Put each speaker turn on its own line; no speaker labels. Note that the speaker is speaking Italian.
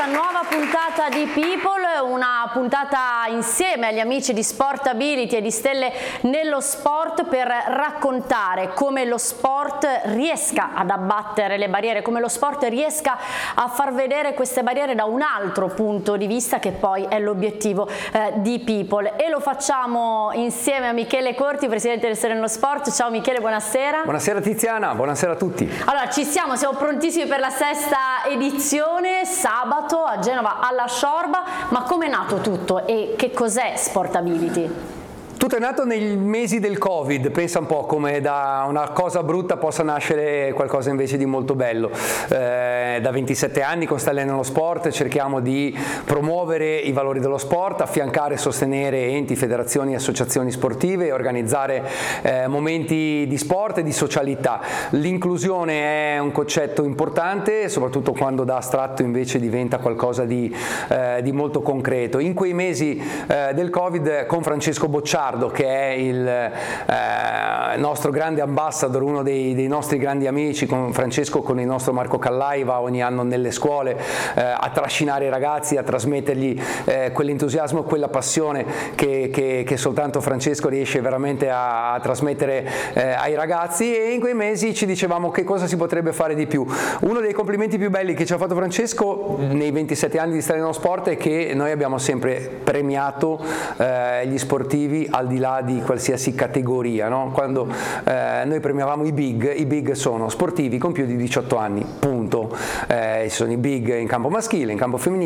nuova puntata di People, una puntata insieme agli amici di Sportability e di Stelle nello Sport per raccontare come lo sport riesca ad abbattere le barriere, come lo sport riesca a far vedere queste barriere da un altro punto di vista, che poi è l'obiettivo di People. E lo facciamo insieme a Michele Corti, presidente del Stelle nello Sport. Ciao Michele, buonasera.
Buonasera Tiziana, buonasera a tutti.
Allora, siamo prontissimi per la sesta edizione, sabato a Genova alla Sciorba. Ma come è nato tutto e che cos'è Sportability?
Tutto è nato nei mesi del Covid, pensa un po' come da una cosa brutta possa nascere qualcosa invece di molto bello. Da 27 anni con Stelle nello Sport cerchiamo di promuovere i valori dello sport, affiancare e sostenere enti, federazioni e associazioni sportive e organizzare momenti di sport e di socialità. L'inclusione è un concetto importante, soprattutto quando da astratto invece diventa qualcosa di molto concreto. In quei mesi del Covid con Francesco Bocciardo, che è il nostro grande ambassador, uno dei nostri grandi amici, con Francesco, con il nostro Marco Callai, va ogni anno nelle scuole a trascinare i ragazzi, a trasmettergli quell'entusiasmo, quella passione che soltanto Francesco riesce veramente a trasmettere ai ragazzi, e in quei mesi ci dicevamo che cosa si potrebbe fare di più. Uno dei complimenti più belli che ci ha fatto Francesco nei 27 anni di Stelle nello Sport è che noi abbiamo sempre premiato gli sportivi al di là di qualsiasi categoria, no? Quando noi premiavamo i big sono sportivi con più di 18 anni, punto. Ci sono i big in campo maschile, in campo femminile,